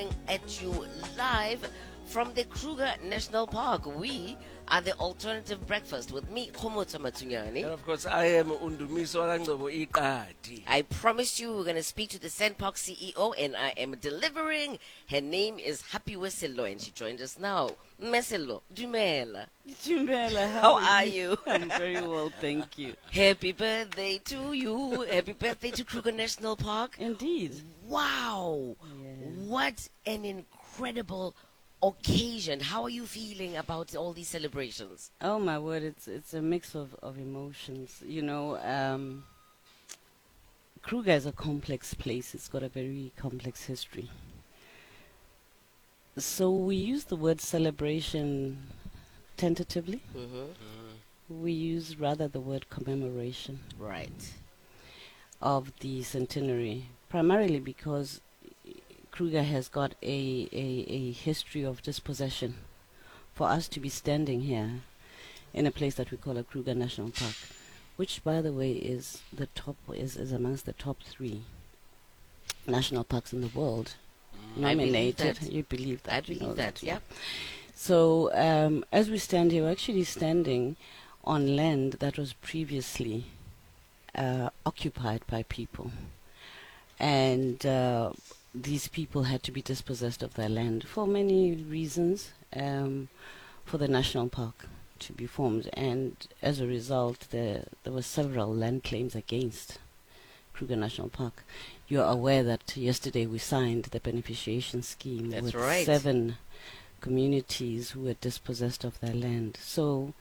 at you live from the Kruger National Park. We are the Alternative Breakfast with me, Khomotso And Matsunyani. of course, I am Undumiso Langcobo Iqadi. I promised you we're going to speak to the Sandpark CEO, and I am delivering. Her name is Happy Weselo, and she joined us now. Meselo, Dumela. Jumela, How are you? I'm very well, thank you. Happy birthday to you. Happy birthday to Kruger National Park. Indeed. Wow. Yeah. What an incredible occasion. How are you feeling about all these celebrations? Oh my word, it's a mix of emotions. Kruger is a complex place. It's got a very complex history. So we use the word celebration tentatively. We use rather the word commemoration Right. of the centenary, primarily because Kruger has got a history of dispossession. For us to be standing here in a place that we call a Kruger National Park, which, by the way, is amongst the top 3 national parks in the world, I believe nominated. that. You believe that? I you know believe that, yeah. So as we stand here, we're actually standing on land that was previously occupied by people, and these people had to be dispossessed of their land for many reasons, for the national park to be formed, and as a result there were several land claims against Kruger National Park. You're aware that yesterday we signed the beneficiation scheme That's with right. 7 communities who were dispossessed of their land. So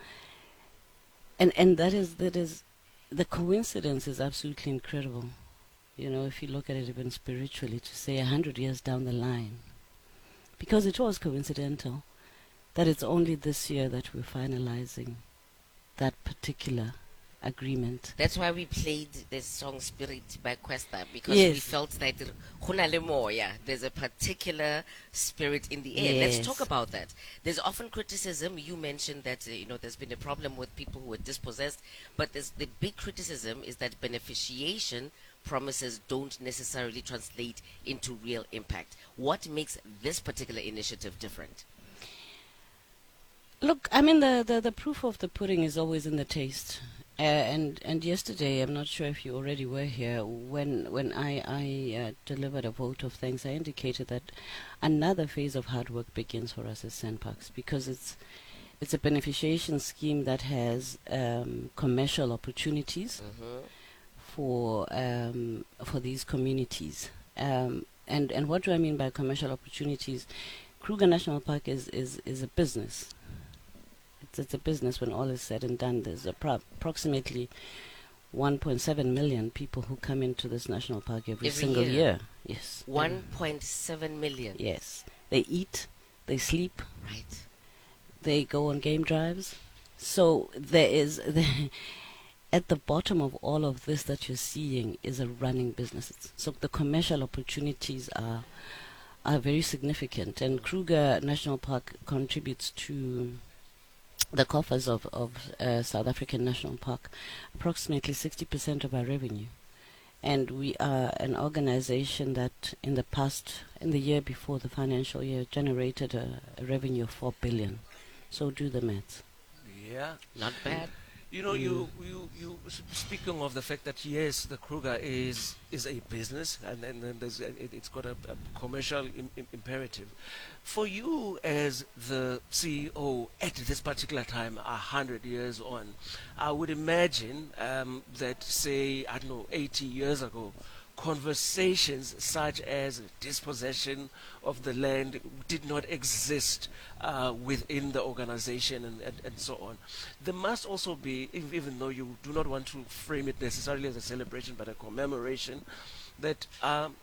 and that is the coincidence is absolutely incredible. If you look at it even spiritually, to say 100 years down the line, because it was coincidental that it's only this year that we're finalizing that particular agreement. That's why we played the song Spirit by Questa, because Yes. we felt that there's a particular spirit in the air. Yes. Let's talk about that. There's often criticism. You mentioned that there's been a problem with people who are dispossessed, but the big criticism is that beneficiation promises don't necessarily translate into real impact. What makes this particular initiative different? Look, I mean, the proof of the pudding is always in the taste. And yesterday, I'm not sure if you already were here, when I delivered a vote of thanks, I indicated that another phase of hard work begins for us as Sandparks, because it's a beneficiation scheme that has commercial opportunities for these communities. And what do I mean by commercial opportunities? Kruger National Park is a business. It's a business when all is said and done. There's approximately 1.7 million people who come into this national park every single year. Yes. 1.7 million. Yes. They eat, they sleep, Right. they go on game drives. So there is at the bottom of all of this that you're seeing is a running business. So the commercial opportunities are very significant, and Kruger National Park contributes to the coffers of South African National Park approximately 60% of our revenue. And we are an organization that in the year before the financial year, generated a revenue of 4 billion. So do the maths. Yeah. Not bad. You speaking of the fact that yes, the Kruger is a business, and then it's got a commercial imperative. For you as the CEO at this particular time, 100 years on, I would imagine that, say, 80 years ago, conversations such as dispossession of the land did not exist within the organization and so on. There must also be, even though you do not want to frame it necessarily as a celebration but a commemoration, that